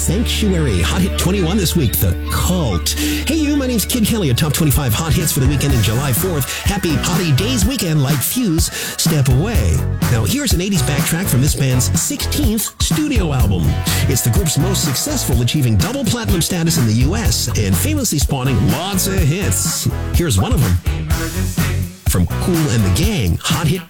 Sanctuary. Hot Hit 21 this week, The Cult. Hey you, my name's Kid Kelly, a top 25 hot hits for the weekend in July 4th. Happy Hottie Days weekend like Fuse, Step Away. Now here's an 80s backtrack from this band's 16th studio album. It's the group's most successful, achieving double platinum status in the US and famously spawning lots of hits. Here's one of them. From Kool and the Gang, Hot Hit